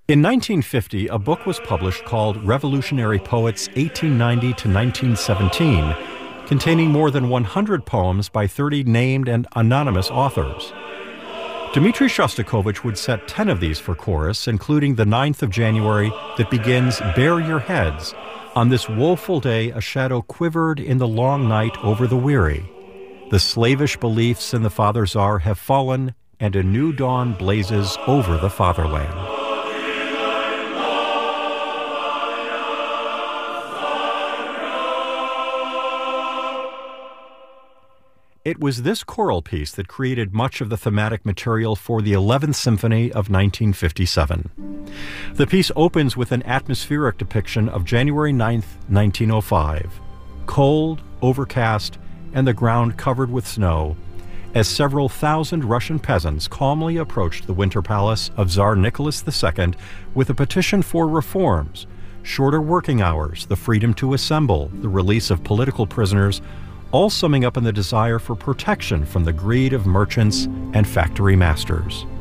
In 1950, a book was published called Revolutionary Poets 1890 to 1917, containing more than 100 poems by 30 named and anonymous authors. Dmitri Shostakovich would set 10 of these for chorus, including the 9th of January that begins, "Bare your heads. On this woeful day a shadow quivered in the long night over the weary. The slavish beliefs in the Father Tsar have fallen, and a new dawn blazes over the fatherland." It was this choral piece that created much of the thematic material for the 11th Symphony of 1957. The piece opens with an atmospheric depiction of January 9th, 1905, cold, overcast, and the ground covered with snow, as several thousand Russian peasants calmly approached the winter palace of Tsar Nicholas II with a petition for reforms, shorter working hours, the freedom to assemble, the release of political prisoners, all summing up in the desire for protection from the greed of merchants and factory masters.